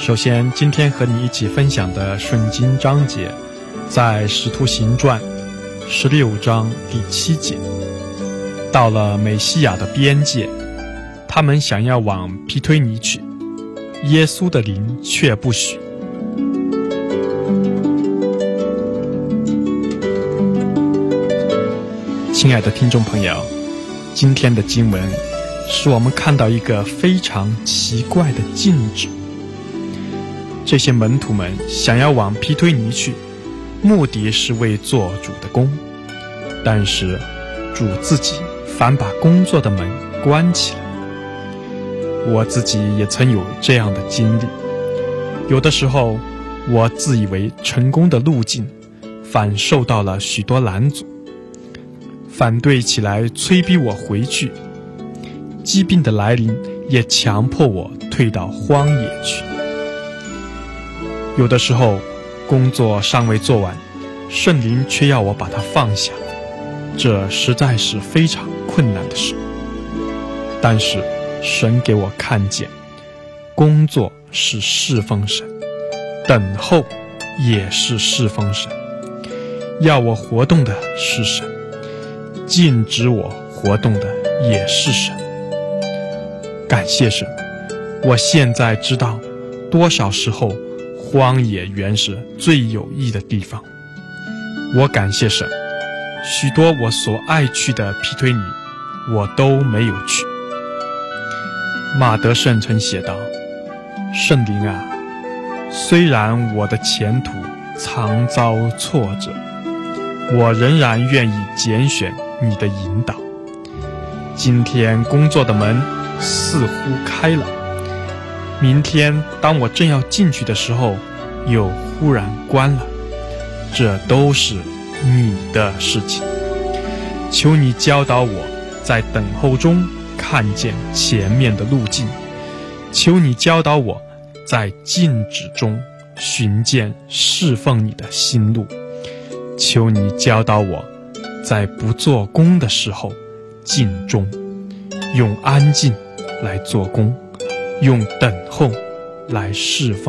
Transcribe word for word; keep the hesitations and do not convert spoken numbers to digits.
首先，今天和你一起分享的圣经章节，在《使徒行传》十六章第七节。到了美西亚的边界，他们想要往庇推尼去，耶稣的灵却不许。亲爱的听众朋友，今天的经文使我们看到一个非常奇怪的禁止。这些门徒们想要往庇推尼去，目的是为做主的工，但是主自己反把工作的门关起来。我自己也曾有这样的经历，有的时候我自以为成功的路径，反受到了许多拦阻，反对起来催逼我回去，疾病的来临也强迫我退到荒野去。有的时候工作尚未做完，圣灵却要我把它放下，这实在是非常困难的事。但是神给我看见，工作是侍奉神，等候也是侍奉神，要我活动的是神，禁止我活动的也是神。感谢神，我现在知道多少时候荒野原是最有益的地方。我感谢神，许多我所爱去的庇推尼我都没有去。马德圣曾写道，圣灵啊，虽然我的前途常遭挫折，我仍然愿意拣选你的引导。今天工作的门似乎开了，明天当我正要进去的时候，又忽然关了，这都是你的事情。求你教导我在等候中看见前面的路径，求你教导我在静止中寻见侍奉你的心路，求你教导我在不做工的时候静中，用安静来做工，用等候来侍奉。